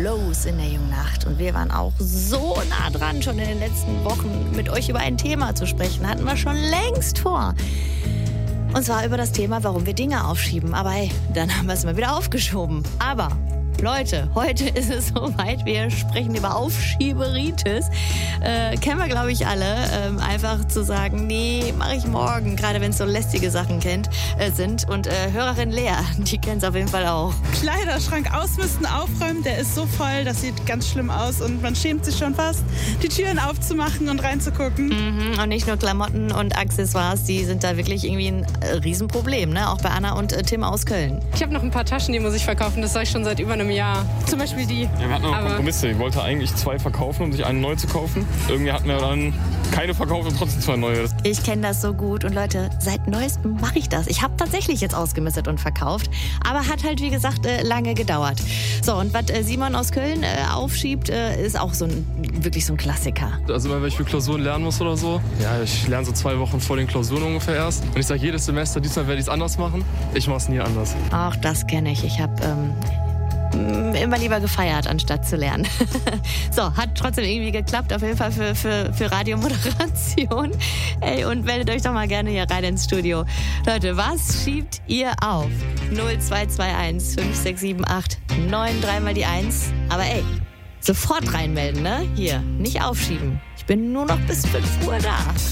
los in der Jungnacht. Und wir waren auch so nah dran, schon in den letzten Wochen mit euch über ein Thema zu sprechen. Hatten wir schon längst vor. Und zwar über das Thema, warum wir Dinge aufschieben. Aber hey, dann haben wir es mal wieder aufgeschoben. Aber Leute, heute ist es soweit. Wir sprechen über Aufschieberitis. Kennen wir, glaube ich, alle. Einfach zu sagen, nee, mache ich morgen. Gerade wenn es so lästige Sachen sind. Und Hörerin Lea, die kennt es auf jeden Fall auch. Kleiderschrank ausmisten, aufräumen, der ist so voll, das sieht ganz schlimm aus. Und man schämt sich schon fast, die Türen aufzumachen und reinzugucken. Mhm, und nicht nur Klamotten und Accessoires, die sind da wirklich irgendwie ein Riesenproblem. Ne? Auch bei Anna und Tim aus Köln. Ich habe noch ein paar Taschen, die muss ich verkaufen. Das sage ich schon seit über einem Jahr. Zum Beispiel die. Ja, wir hatten noch Kompromisse. Ich wollte eigentlich 2 verkaufen, um sich einen neu zu kaufen. Irgendwie hatten wir dann keine verkauft und trotzdem 2 neue. Ich kenne das so gut. Und Leute, seit Neuestem mache ich das. Ich habe tatsächlich jetzt ausgemistet und verkauft. Aber hat halt, wie gesagt, lange gedauert. So, und was Simon aus Köln aufschiebt, ist auch wirklich so ein Klassiker. Also immer, wenn ich für Klausuren lernen muss oder so. Ja, ich lerne so 2 Wochen vor den Klausuren ungefähr erst. Und ich sage jedes Semester, diesmal werde ich es anders machen. Ich mache es nie anders. Auch das kenne ich. Ich habe immer lieber gefeiert, anstatt zu lernen. So, hat trotzdem irgendwie geklappt, auf jeden Fall für Radiomoderation. Ey, und meldet euch doch mal gerne hier rein ins Studio. Leute, was schiebt ihr auf? 0221 5678 93 mal die 1. Aber ey, sofort reinmelden, ne? Hier, nicht aufschieben. Ich bin nur noch bis 5 Uhr da.